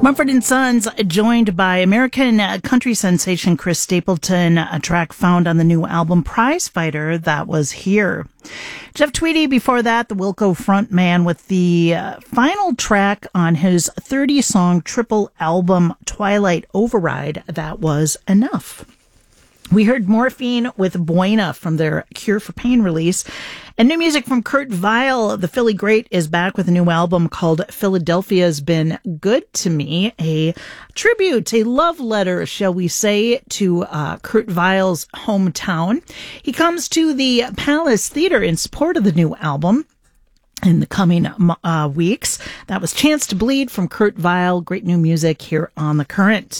Mumford & Sons, joined by American country sensation Chris Stapleton, a track found on the new album Prize Fighter that was here. Jeff Tweedy before that, the Wilco frontman, with the final track on his 30-song triple album Twilight Override, that was Enough. We heard Morphine with Buena from their Cure for Pain release. And new music from Kurt Vile. The Philly great is back with a new album called Philadelphia's Been Good to Me. A tribute, a love letter, shall we say, to Kurt Vile's hometown. He comes to the Palace Theater in support of the new album in the coming weeks. That was Chance to Bleed from Kurt Vile. Great new music here on The Current.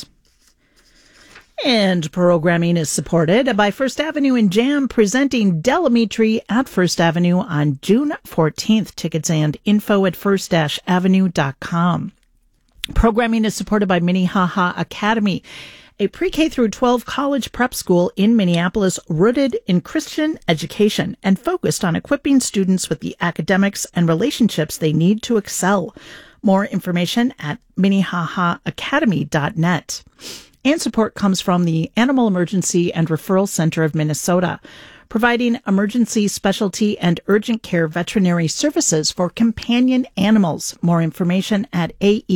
And programming is supported by First Avenue and Jam, presenting Delamitri at First Avenue on June 14th. Tickets and info at first-avenue.com. Programming is supported by Minnehaha Academy, a pre-K through 12 college prep school in Minneapolis rooted in Christian education and focused on equipping students with the academics and relationships they need to excel. More information at minnehahaacademy.net. And support comes from the Animal Emergency and Referral Center of Minnesota, providing emergency, specialty, and urgent care veterinary services for companion animals. More information at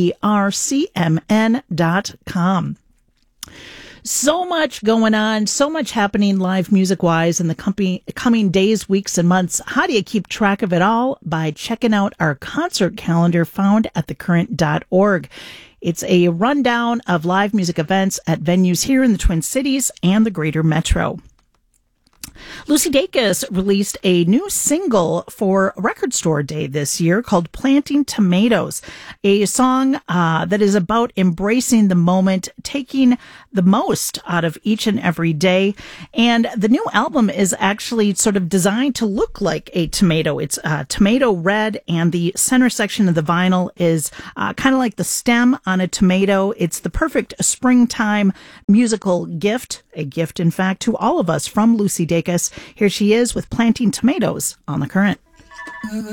aercmn.com. So much going on, so much happening live music-wise in the coming days, weeks, and months. How do you keep track of it all? By checking out our concert calendar found at thecurrent.org. It's a rundown of live music events at venues here in the Twin Cities and the greater metro. Lucy Dacus released a new single for Record Store Day this year called Planting Tomatoes, a song that is about embracing the moment, taking the most out of each and every day. And the new album is actually sort of designed to look like a tomato. It's tomato red, and the center section of the vinyl is kind of like the stem on a tomato. It's the perfect springtime musical gift, a gift, in fact, to all of us from Lucy Dacus. Here she is with Planting Tomatoes on The Current.